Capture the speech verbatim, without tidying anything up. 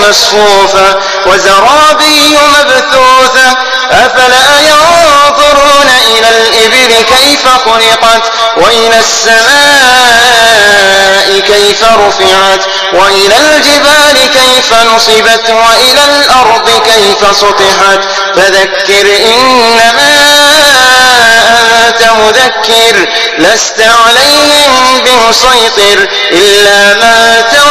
مصفوفة وزرابي مبثوثة أفلا ينظرون إلى الإبل كيف خلقت وإلى السماء كيف رفعت وإلى الجبال كيف نصبت وإلى الأرض كيف سطحت فذكر إنما أنت مذكر لست عليهم بمسيطر إلا من